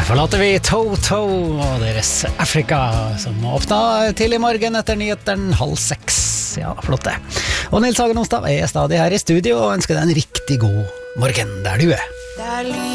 Forlater vi Toto og deres Afrika, som åpnet til I morgen etter nyheten 5:30. Ja, flott det. Og Nils Hagen Onsdag stadig her I studio og ønsker deg en riktig god morgen der du